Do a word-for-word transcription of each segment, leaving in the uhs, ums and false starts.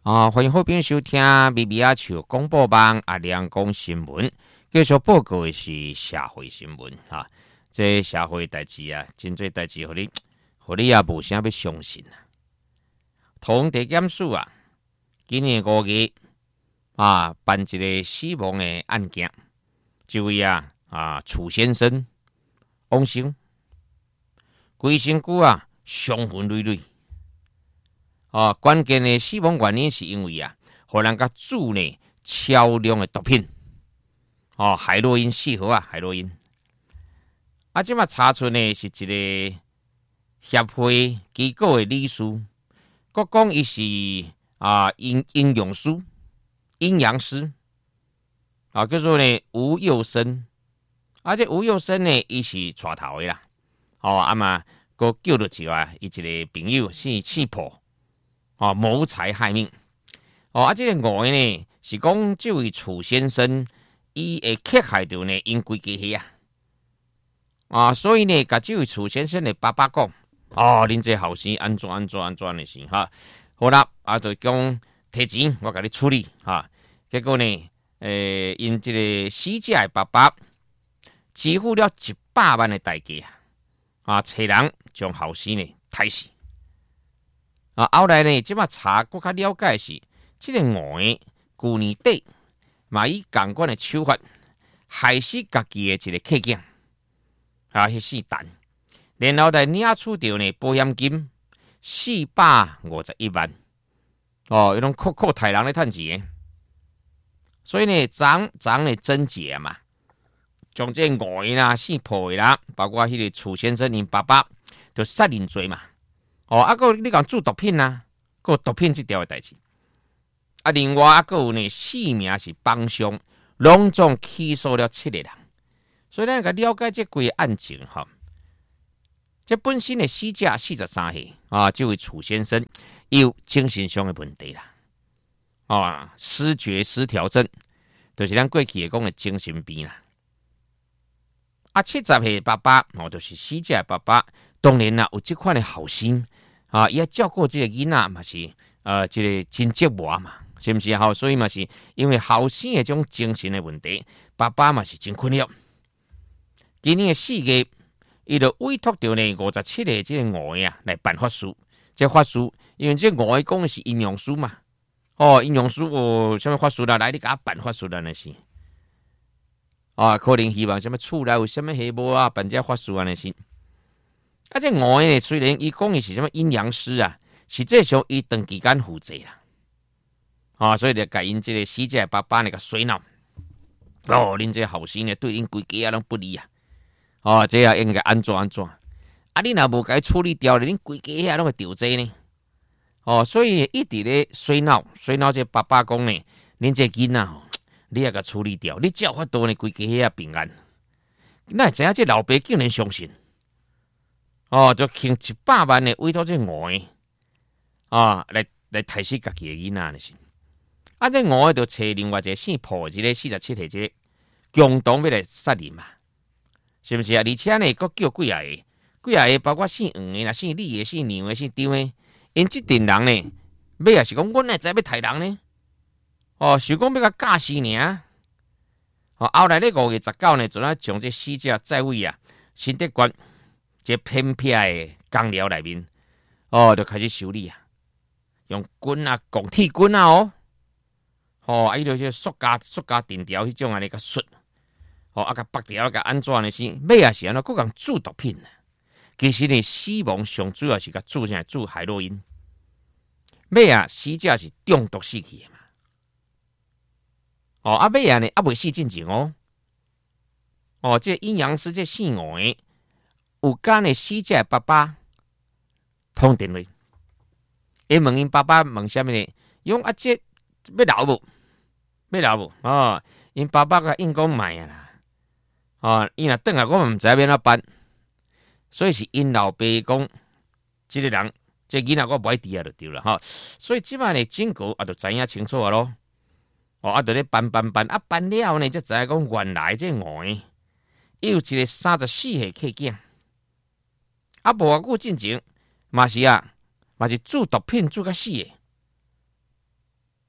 啊，欢迎好朋友收听咪咪啊笑广播网阿亮讲新闻。继续报告的是社会新闻哈，这社会代志啊，真侪代志，互你，互你也无啥要相信啊。通地检署啊，今年五月啊，办一个死亡的案件，这位啊啊楚先生往生，规身躯啊伤痕累累。啊，关键的死亡原因是因为啊，互人甲注呢超量的毒品，哦，海洛因四号啊，海洛因。啊，即马查出呢是一个协会机构的理事，佮讲伊是啊营营养师、阴阳师，啊叫做呢吴佑生。啊，这吴佑生呢，伊是带头的啦，哦，啊嘛，佮叫到一个伊一个朋友姓姓破。哦，谋财害命。哦，啊，这个误呢是讲这位楚先生，伊会克害到呢因规家伙啊。啊，所以呢，甲这位楚先生的爸爸讲，哦，恁这后生安怎安怎安怎的是哈。好啦，啊，就讲提钱，我甲你处理哈。结果呢，诶、呃，因这个死者的爸爸支付了一百万的代价啊，找人将后生呢杀死。啊，后来呢，即马查更较了解是，即、这个误的去年底嘛以共款的手法害死家己的一个客囝，啊，迄死蛋，然后来领取到呢保险金四百五十一万，哦，迄种酷酷太人咧趁钱的，所以呢，昨昨呢侦结嘛，将这误的啦、死破的啦，包括迄个楚先生因爸爸，就杀人罪嘛。哦，啊，个你讲注毒品啊，个毒品这条的代志。啊，另外啊，个有呢四名是帮凶，拢总起诉了七个人。所以咱个了解这几个案情哈。这本身的死者四十三岁啊，这位楚先生有精神上的问题啦。啊，思觉失调症，就是咱过去会讲的精神病啦。啊，七十岁爸爸哦，就是死者的爸爸。当然啦，有这款的后生啊，伊要照顾这个囡仔嘛是，呃，这个真折磨嘛，是不是？好，所以嘛是因为后生的这种精神的问题，爸爸嘛是真困扰。今年的四月，伊就委托到呢五十七个这个误的啊来办法事。这法事，因为这误的讲的是阴阳师嘛，哦，阴阳师哦，什么法事啦，来你给他办法事啦那是。啊，可能希望什么厝内有什么黑幕啊，办这法事啊那是。啊，这误的虽然伊讲伊是什么阴阳师啊，实际上伊长期间负责啦，啊，所以就甲因这个死者爸爸那个水脑，哦，恁这后生呢对恁规家啊拢不利啊，哦，这样应该安怎安怎，啊，你若无该处理掉咧，恁规家啊拢会丢济呢，哦，所以一直咧水脑水脑这爸爸讲呢，恁这囡仔吼，你也甲处理掉，你照法度呢规家啊平安，那知影这老爸竟然相信。哦，就倾一百万的委托这误的，啊，来来杀死家己的囡仔是。啊，这误的就找另外一个姓破一个四十七岁这个共同要来杀人嘛，是不是啊？而且呢，佫叫几啊个，几啊个包括姓黄的啦、姓李的、姓梁的、姓张的，因这群人呢，尾也是讲，阮哪知要杀人呢？哦，是讲要甲假死尔。哦，后来咧五月十九呢，就咱将这死者载位啊，新德馆。这偏僻的工寮内面，哦，就开始修理啊，用棍啊、钢铁棍啊，哦，哦，啊，伊就是塑胶、塑胶电条迄种啊，那个摔，哦，啊，甲拔掉，甲安怎的是，尾也是安怎，佫讲注毒品啊。其实呢，死亡上主要是甲注啥注海洛因，尾啊，死者是中毒死去的嘛。哦，啊，尾啊呢，啊未死进前哦，哦，这阴阳师这姓吴的。有间的死者爸爸通电话，伊问因爸爸问啥物呢？用啊这要留无？要留无？哦，因爸爸甲应讲卖啊啦，哦，伊若转来，我毋知要怎办，所以是因老爸讲，即、這个人，即、這個、囡仔我不爱治啊，就对了哈。所以即摆呢，警局啊，就知影清楚啊咯。哦，啊，就咧办办办，啊办了呢，才知影讲原來即误的，伊有一个三十四岁客囝。啊，无偌久进前，嘛是啊，嘛是注毒品注甲死的。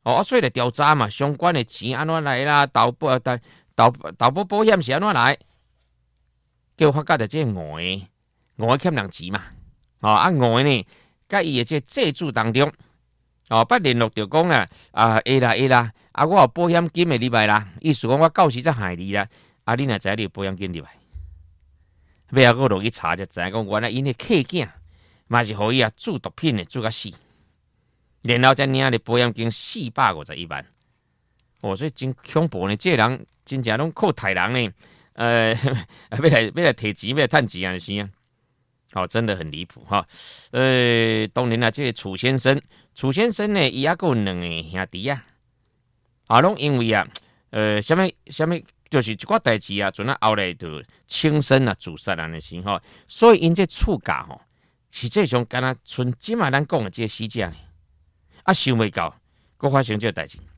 哦，所以来调查嘛，相关的钱安怎来啦？投保、投投投保保险是安怎来？叫发觉着这五个五个欠人钱嘛，哦啊五个呢，甲伊的这借主当中，哦，捌联络着讲啊，啊会啦会啦，啊我有保险金的入来啦，意思讲我到时才害你啦，啊你若知你有保险金入来，尾仔我落去查才知影讲，原来因的客囝嘛是互伊啊注毒品的注甲死，然后才领的保险金四百五十一万，哦，所以真恐怖呢，这个人真正拢靠杀人呢。呃，要来要来摕钱，要来趁钱啊，是啊，哦，真的很离谱哈。呃，当然啦，这个楚先生，楚先生呢，伊还有两个兄弟啊，啊，拢因为啊，呃，什么什么，就是一寡代志啊，阵啊后来就轻生啊，自杀啊，那是吼，所以因这厝价吼，实际上敢若像即马咱讲的这个死者呢，啊，想未到，佫发生这个代志。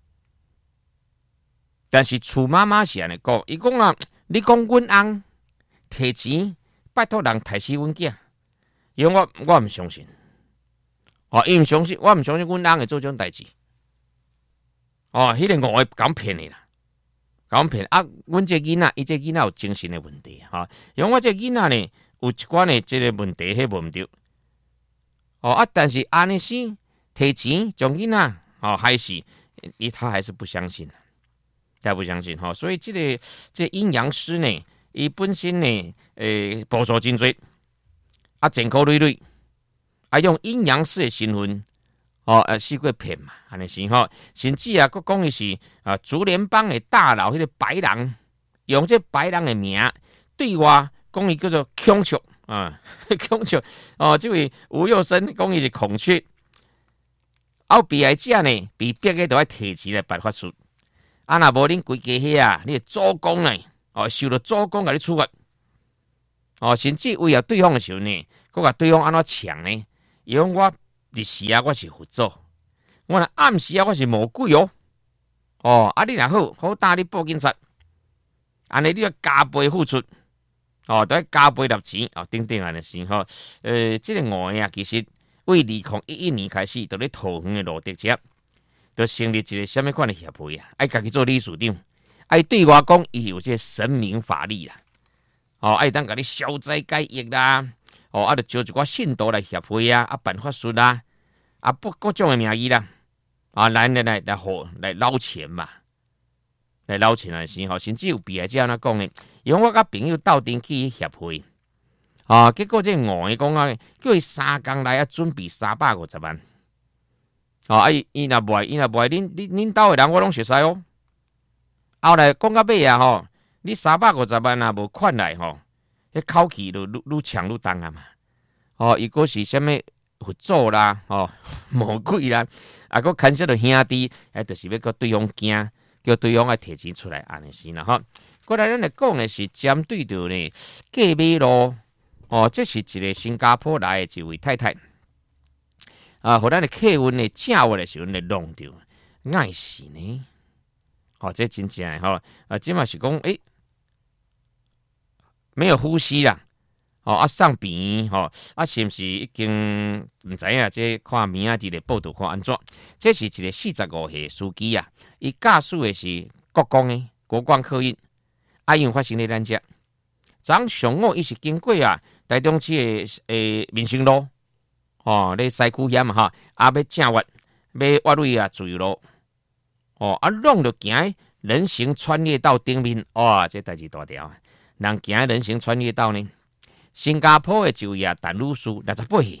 但是楚妈妈是安尼讲，伊讲啊。你讲阮翁摕钱拜托人杀死阮囝，因为我我毋相信，哦，伊毋相信，我毋相信阮翁会做这种代志，哦，迄、那个五个敢骗你啦，敢骗啊！阮这囡仔，伊这囡仔有精神的问题哈、哦，因为我这囡仔呢有一寡呢这个问题，迄无毋对，哦啊，但是安尼是摕钱将囡仔哦害死，伊他还是不相信。他不相信哈，所以这个这阴阳师呢，伊本身呢，诶，步数真多，啊，前科累累，啊，用阴阳师的身份，哦，呃，试过骗嘛，安尼是吼，甚至啊，佫讲伊是啊，竹联帮的大佬，迄、那个白人，用这白人的名对外讲伊叫做孔雀啊，孔雀哦，这位吴佑生讲伊是孔雀，后壁的者呢，比别个都要提起来办法术。啊，若无恁规家遐啊，你祖公呢？哦，受到祖公甲你处罚，哦，甚至为了对方的时候呢，佮甲对方安怎抢呢？伊讲我日时啊，我是佛祖，我若暗时啊，我是魔鬼哦。哦，啊，你若好好打你报警察，安尼你要加倍付出，哦，都要加倍纳钱哦，等等安尼是吼。呃，这个五个啊，其实为二零一一年开始，就咧桃园的路德车。就成立一个什么款的协会啊？爱家己做理事长，爱对外讲伊有这神明法力啦，哦，爱当甲你消灾解厄啦，哦，啊，就招一寡信徒来协会啊，啊，办法术啦，啊，不各种的名义啦，啊，来来来来好来捞钱嘛，来捞钱来是吼，甚至有比来这样讲呢，因为我甲朋友斗阵去协会，啊，结果这五个讲啊，叫伊三工来啊，准备三百五十万。哦，啊，伊伊若卖，伊若卖，恁恁恁兜的人我拢熟悉哦。后来讲到尾啊，吼，你三百五十万啊无款来吼，迄口气就愈愈强愈重啊嘛。哦，伊个是啥物佛祖啦，哦，魔鬼啦，啊，个牵涉到兄弟，哎，就是要叫对方惊，叫对方爱摕钱出来，安尼是啦吼。过来咱来讲的是针对着呢隔壁路，哦，这是一个新加坡来的一位太太。啊，互咱的客运呢，正话的时候呢，弄到爱死呢。哦，这真正吼，啊，即嘛是讲，诶、欸，没有呼吸啦，哦，啊，上鼻，吼、哦，啊，是毋是已经毋知影？这看明仔日的报道看安怎？这是一个四十五岁司机啊，伊驾驶的是国光的国光客运，啊，因发生咧咱遮，昨上午伊是经过啊，台中市的诶民生路。哦，咧西区险嘛哈，啊要正越，要越位啊自由路，哦啊弄着行人行穿越道顶面，哇、哦，这代志大条，人行人行穿越道呢。新加坡的一位啊，陈女士六十八岁，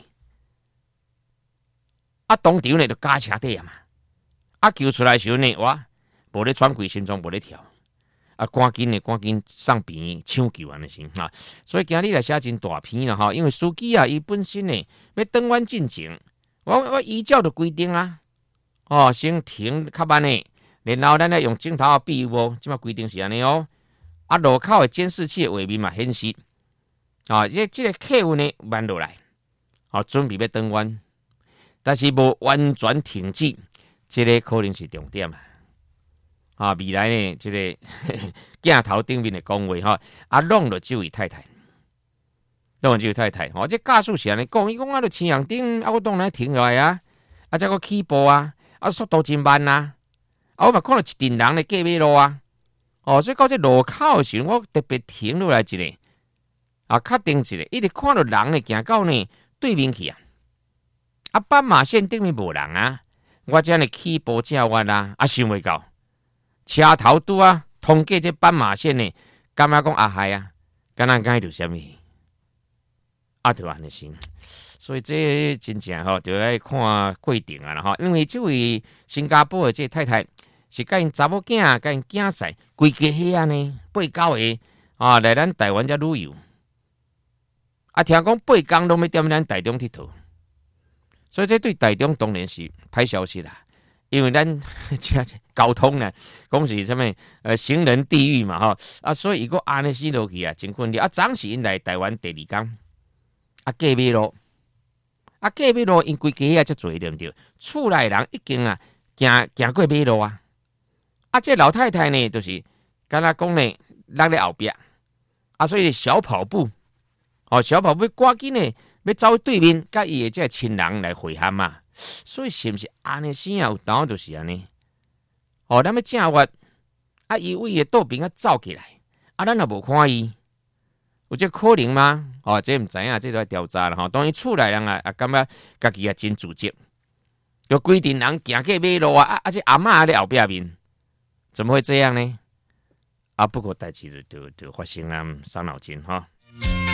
啊当场呢就加车底啊嘛，啊救出来时候呢，哇，无咧喘气，心脏无咧跳。啊，赶紧的，赶紧上边抢救安尼先哈。所以今日来写真大篇啦哈，因为司机啊，伊本身呢要转弯进前，我我依照着规定啦，哦，先停较慢的，然后咱来用镜头啊比有无，即马规定是安尼哦。啊，路口的监视器的画面嘛显示，啊，这这个客运呢慢落来，啊，准备要转弯，但是无完全停止，这个可能是重点啊。啊，未来呢，这个镜头顶面的讲话哈，啊，弄了这位太太，弄了这位太太，哦，这驾驶是安尼讲，伊讲啊，就青红灯，啊，我当然停下来啊，啊，再个起步啊， 啊，速度真慢呐、啊。啊，我嘛看到一群人咧过马路啊。哦，所以到这路口的时候，我特别停落来一下，啊，确定一下，一直看到人咧行到呢对面去啊。啊，斑马线顶面无人啊，我这样的起步车弯啊，啊想袂到，车头拄啊通过这斑马线呢，感觉讲啊嗨啊，敢若讲到什么？啊，就安尼先。所以这真正吼，就要看规定啊啦吼，因为这位新加坡的这太太。是甲因查某囝、甲因囝婿，规家伙啊呢，八九个啊来咱台湾遮旅游，啊听讲八天拢要踮咱台中佚佗，所以这对台中当然是歹消息啦，因为咱这交通呢，讲是啥物呃行人地狱嘛吼，啊所以如果安尼死落去啊，真困难。啊，昨是因来台湾第二天，啊过马路，啊过马路因规家伙啊遮侪对毋对？厝内人已经啊行行过马路啊。啊，这老太太呢，就是敢若讲呢，落咧后壁，啊，所以小跑步，哦，小跑步赶紧呢，要走对面，甲伊的这亲人来会合嘛。所以是毋是安尼生啊？有当就是安尼。哦，咱要正月，啊，伊为伊倒边啊走起来，啊，咱也无看伊，有这可能吗？哦，这毋知影，这都要调查啦吼。当然厝内人啊，啊，感觉家己也真自责，就规定人行过马路啊，啊，啊，这阿嬷咧后壁面。怎么会这样呢？啊，不过代志就就就发生啊，伤脑筋哈。